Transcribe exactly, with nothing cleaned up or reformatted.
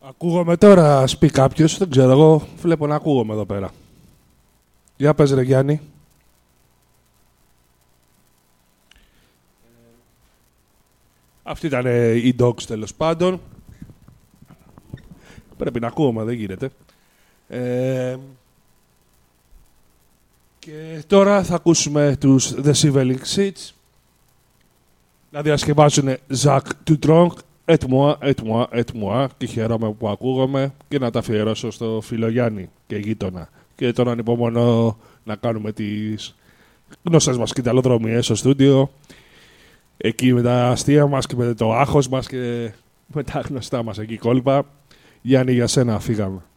Ακούγομαι τώρα, σπεί κάποιος, δεν ξέρω, εγώ βλέπω να ακούγομαι εδώ πέρα. Για πες ρε Γιάννη. Αυτή ήταν η Dogs τέλος πάντων. Πρέπει να ακούγομαι, δεν γίνεται. Ε, και τώρα θα ακούσουμε τους The Sieveling Seeds να διασκευάσουν Zack to Drunk, et moi, et moi, et moi, και χαίρομαι που ακούγομαι και να τα αφιερώσω στο φίλο Γιάννη και γείτονα. Και τώρα ανυπομονώ να κάνουμε τις γνωστές μας κυταλοδρομίες στο στούντιο, εκεί με τα αστεία μας και με το άγχος μας και με τα γνωστά μας εκεί κόλπα. Γιάννη, για σένα φύγαμε.